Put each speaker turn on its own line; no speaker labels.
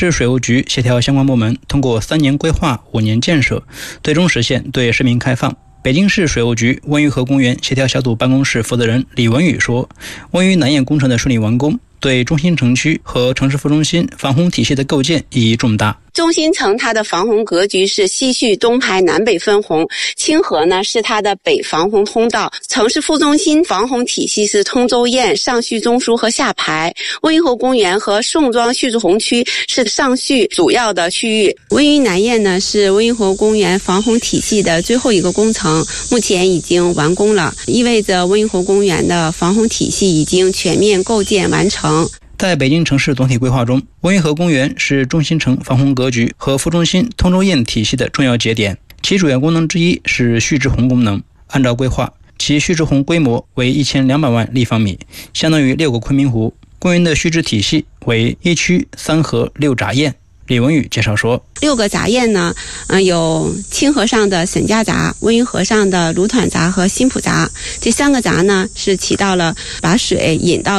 市水务局协调相关部门通过3年规划、5年建设，最终实现对市民开放。北京市水务局温榆河公园协调小组办公室负责人李文宇说，温榆南堰工程的顺利完工，对中心城区和城市副中心防洪体系的构建意义重大。
中心城它的防洪格局是西蓄东排南北分洪，清河呢是它的北防洪通道，城市副中心防洪体系是通州堰、上蓄中枢和下排，温榆河公园和宋庄蓄滞洪区是上蓄主要的区域。温榆南堰呢是温榆河公园防洪体系的最后一个工程，目前已经完工了，意味着温榆河公园的防洪体系已经全面构建完成。
在北京城市总体规划中，温榆河公园是中心城防洪格局和副中心通州堰体系的重要节点，其主要功能之一是蓄滞洪功能。按照规划，其蓄滞洪规模为1200万立方米，相当于6个昆明湖。公园的蓄滞体系为1区3河6闸堰。李文宇介绍说
，6个闸堰呢，有清河上的沈家闸、温榆河上的芦团闸和新浦闸，这3个闸呢是起到了把水引到